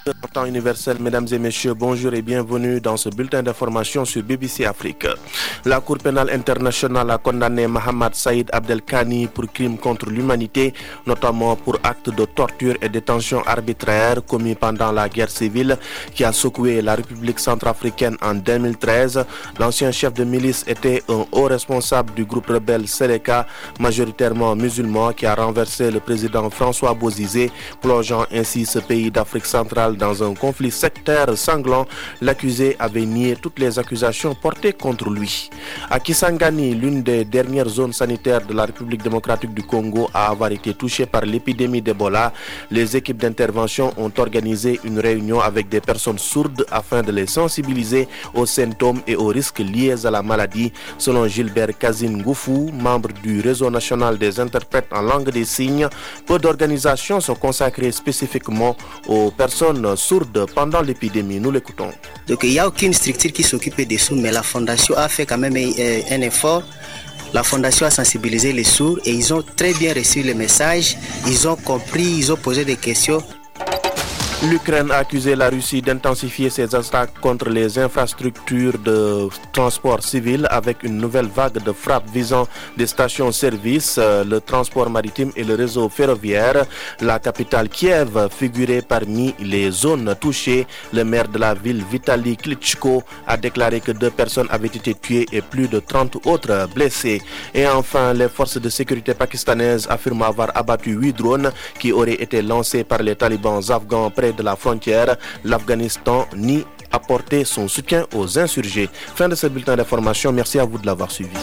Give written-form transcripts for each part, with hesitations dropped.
Temps universel, mesdames et messieurs, bonjour et bienvenue dans ce bulletin d'information sur BBC Afrique. La Cour pénale internationale a condamné Mohamed Saïd Abdelkani pour crimes contre l'humanité, notamment pour actes de torture et détention arbitraire commis pendant la guerre civile qui a secoué la République centrafricaine en 2013. L'ancien chef de milice était un haut responsable du groupe rebelle Seleka, majoritairement musulman, qui a renversé le président François Bozizé, plongeant ainsi ce pays d'Afrique centrale dans un conflit sectaire sanglant. L'accusé avait nié toutes les accusations portées contre lui. À Kisangani, l'une des dernières zones sanitaires de la République démocratique du Congo à avoir été touchée par l'épidémie d'Ebola, les équipes d'intervention ont organisé une réunion avec des personnes sourdes afin de les sensibiliser aux symptômes et aux risques liés à la maladie. Selon Gilbert Kazin Goufou, membre du réseau national des interprètes en langue des signes, peu d'organisations sont consacrées spécifiquement aux personnes sourdes pendant l'épidémie. Nous l'écoutons. Donc il n'y a aucune structure qui s'occupe des sourds, mais la fondation a fait quand même un effort. La fondation a sensibilisé les sourds et ils ont très bien reçu le message. Ils ont compris, ils ont posé des questions. L'Ukraine a accusé la Russie d'intensifier ses attaques contre les infrastructures de transport civil avec une nouvelle vague de frappes visant des stations-service, le transport maritime et le réseau ferroviaire. La capitale Kiev figurait parmi les zones touchées. Le maire de la ville, Vitaly Klitschko, a déclaré que 2 personnes avaient été tuées et plus de 30 autres blessées. Et enfin, les forces de sécurité pakistanaises affirment avoir abattu 8 drones qui auraient été lancés par les talibans afghans près de la frontière. L'Afghanistan nie apporter son soutien aux insurgés. Fin de ce bulletin d'information. Merci à vous de l'avoir suivi.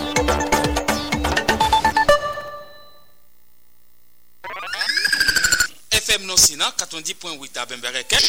FM Nosina 90.8 à Bembereke.